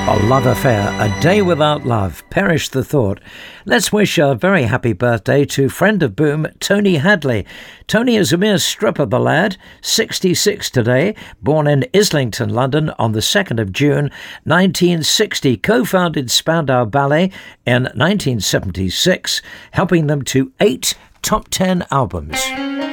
A love affair, a day without love, perish the thought. Let's wish a very happy birthday to friend of Boom, Tony Hadley. Tony is a mere stripper, the lad, 66 today, born in Islington, London on the 2nd of June 1960, co-founded Spandau Ballet in 1976, helping them to 8 top 10 albums.